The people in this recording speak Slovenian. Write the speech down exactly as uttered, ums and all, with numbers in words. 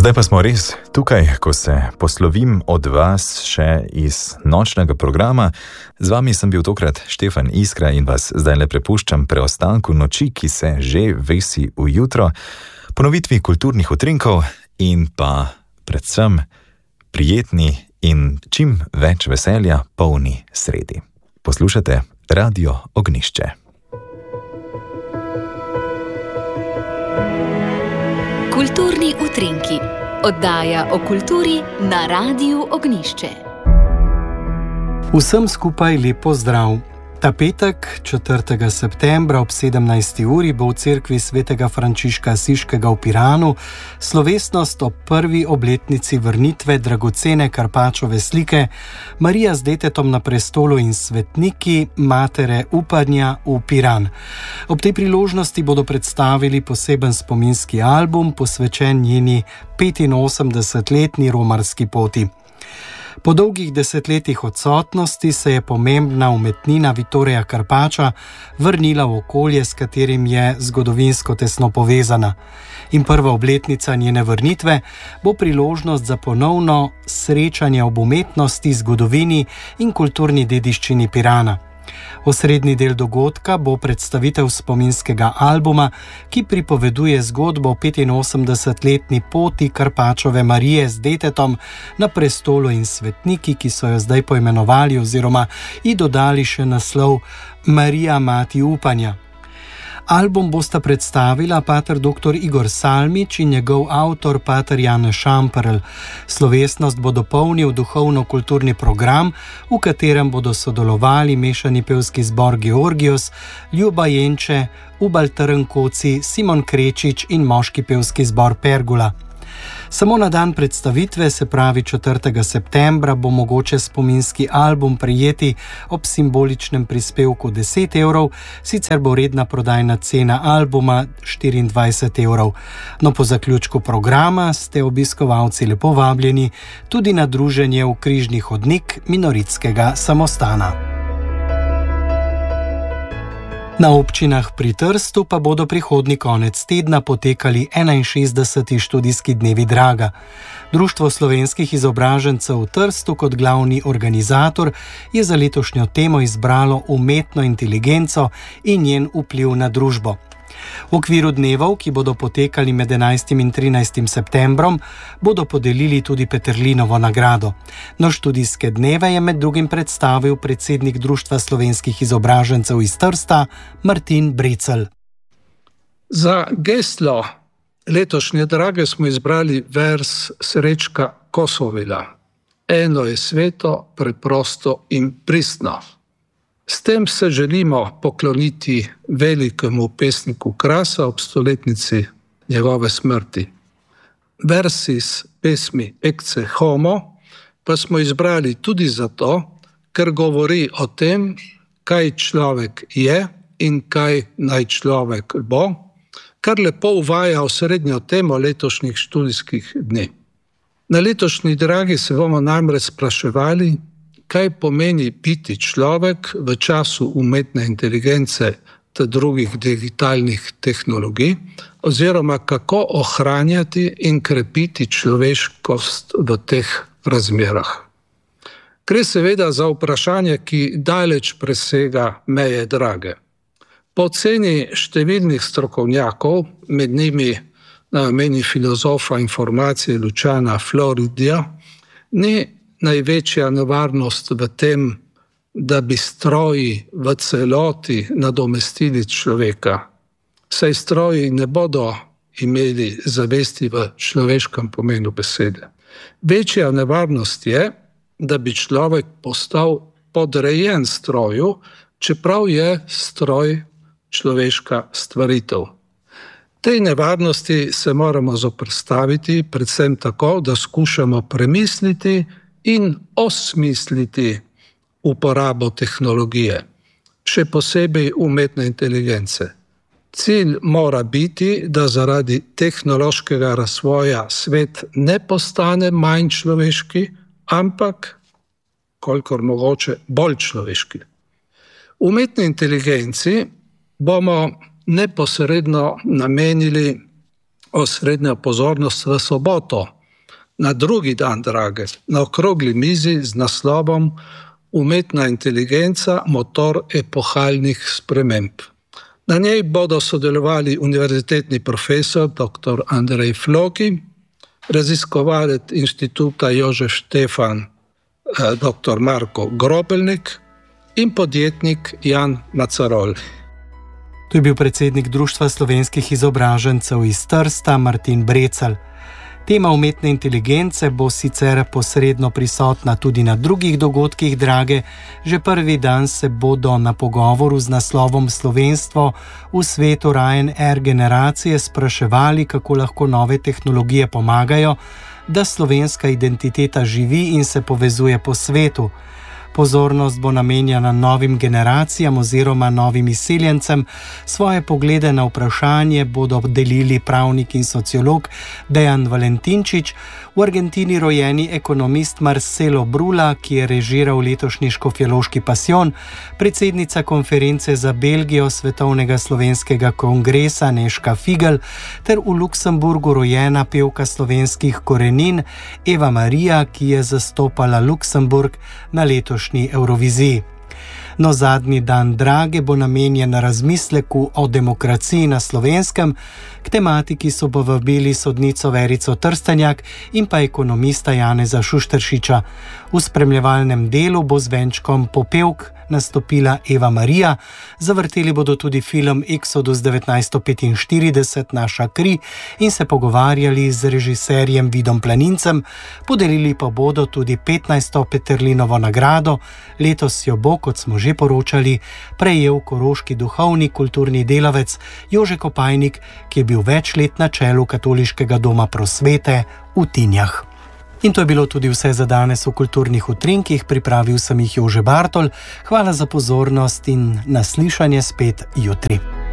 Zdaj pa smo res tukaj, ko se poslovim od vas še iz nočnega programa. Z vami sem bil tokrat Štefan Iskra in vas zdaj le prepuščam preostanku noči, ki se že vesi v jutro, ponovitvi kulturnih utrinkov in pa predvsem prijetni in čim več veselja polni sredi. Poslušate Radio Ognjišče. Kulturni utrinki. Oddaja o kulturi na Radiu Ognjišče. Vsem skupaj lep pozdrav. Ta petek, četrtega septembra ob sedemnajsti uri bo v cerkvi svetega Frančiška Asiškega v Piranu slovesnost ob prvi obletnici vrnitve dragocene Karpačove slike Marija z detetom na prestolu in svetniki Matere upanja v Piran. Ob tej priložnosti bodo predstavili poseben spominski album, posvečen njeni petinosemdesetletni romarski poti. Po dolgih desetletjih odsotnosti se je pomembna umetnina Vittorija Karpača vrnila v okolje, s katerim je zgodovinsko tesno povezana. In prva obletnica njene vrnitve bo priložnost za ponovno srečanje ob umetnosti, zgodovini in kulturni dediščini Pirana. Osrednji del dogodka bo predstavitev spominskega albuma, ki pripoveduje zgodbo o petinosemdesetletni poti Karpačove Marije z detetom na prestolu in svetniki, ki so jo zdaj poimenovali oziroma ji dodali še naslov Marija mati upanja. Album bosta predstavila pater doktor Igor Salmič in njegov avtor pater Janez Šamperl. Slovesnost bo dopolnil duhovno-kulturni program, v katerem bodo sodelovali mešani pevski zbor Georgios, Ljuba Jenče, Ubal Trnkoci, Simon Krečič in moški pevski zbor Pergula. Samo na dan predstavitve, se pravi četrtega septembra, bo mogoče spominski album prejeti ob simboličnem prispevku deset evrov, sicer bo redna prodajna cena albuma štiriindvajset evrov. No, po zaključku programa ste obiskovalci lepo vabljeni tudi na druženje v križni hodnik Minoritskega samostana. Na občinah pri Trstu pa bodo prihodnji konec tedna potekali enainšestdeseti študijski dnevi Draga. Društvo slovenskih izobražencev v Trstu kot glavni organizator je za letošnjo temo izbralo umetno inteligenco in njen vpliv na družbo. V okviru dnevov, ki bodo potekali med enajstim in trinajstim septembrom, bodo podelili tudi Peterlinovo nagrado. No, študijske dneve je med drugim predstavil predsednik Društva slovenskih izobražencev iz Trsta, Martin Brecelj. Za geslo letošnje Drage smo izbrali vers Srečka Kosovila. Eno je sveto, preprosto in pristno. S tem se želimo pokloniti velikemu pesniku Krasa ob stoletnici njegove smrti. Vers iz pesmi Ecce Homo pa smo izbrali tudi zato, ker govori o tem, kaj človek je in kaj naj človek bo, kar lepo uvaja osrednjo temo letošnjih študijskih dni. Na letošnji Dragi se bomo namreč spraševali, kaj pomeni biti človek v času umetne inteligence ter drugih digitalnih tehnologij, oziroma kako ohranjati in krepiti človeškost v teh razmerah. Gre seveda za vprašanje, ki daleč presega meje Drage. Po oceni številnih strokovnjakov, med njimi nameni filozofa informacije Luciana Floridija, ni največja nevarnost v tem, da bi stroji v celoti nadomestili človeka. Saj stroji ne bodo imeli zavesti v človeškem pomenu besede. Večja nevarnost je, da bi človek postal podrejen stroju, čeprav je stroj človeška stvaritev. Tej nevarnosti se moramo zoperstaviti predvsem tako, da skušamo premisliti in osmisliti uporabo tehnologije, še posebej umetne inteligence. Cilj mora biti, da zaradi tehnološkega razvoja svet ne postane manj človeški, ampak, kolikor mogoče, bolj človeški. Umetni inteligenci bomo neposredno namenili osrednjo pozornost v soboto, Na drugi dan drage, na okrogli mizi z naslovom Umetna inteligenca, motor epohalnih sprememb. Na njej bodo sodelovali univerzitetni profesor dr. Andrej Floki, raziskovalec inštituta Jožef Štefan dr. Marko Grobelnik in podjetnik Jan Macarol. To je bil predsednik Društva slovenskih izobražencev iz Trsta Martin Brecelj. Tema umetne inteligence bo sicer posredno prisotna tudi na drugih dogodkih drage. Že prvi dan se bodo na pogovoru z naslovom Slovenstvo v svetu Ryanair generacije spraševali, kako lahko nove tehnologije pomagajo, da slovenska identiteta živi in se povezuje po svetu. Pozornost bo namenjena novim generacijam oziroma novim izseljencem. Svoje poglede na vprašanje bodo delili pravnik in sociolog Dejan Valentinčič, v Argentini rojeni ekonomist Marcelo Brula, ki je režiral letošnji Škofjeloški pasijon, predsednica konference za Belgijo Svetovnega slovenskega kongresa Nežka Figl ter v Luksemburgu rojena pevka slovenskih korenin Eva Marija, ki je zastopala Luksemburg na letošnji Evroviziji. No, zadnji dan drage bo namenjen razmisleku o demokraciji na Slovenskem. K tematiki so povabili sodnico Verico Trstenjak in pa ekonomista Janeza Šušteršiča. V spremljevalnem delu bo z venčkom popevk nastopila Eva Marija. Zavrteli bodo tudi film Exodus devetnajststo petinštirideset Naša kri in se pogovarjali z režiserjem Vidom Planincem. Podelili pa bodo tudi petnajsto Peterlinovo nagrado. Letos jo bo, kot smo že poročali, prejel koroški duhovni kulturni delavec Jože Kopajnik, ki je bil več let na čelu Katoliškega doma prosvete v Tinjah. In to je bilo tudi vse za danes v Kulturnih utrinkih. Pripravil sem jih Jože Bartol. Hvala za pozornost in naslišanje spet jutri.